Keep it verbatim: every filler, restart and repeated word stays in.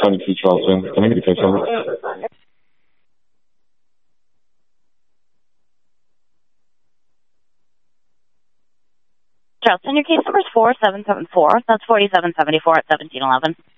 twenty-two Charleston. Can I get a case number? Charleston, your case number is four seven seven four. That's forty-seven seventy-four at seventeen eleven.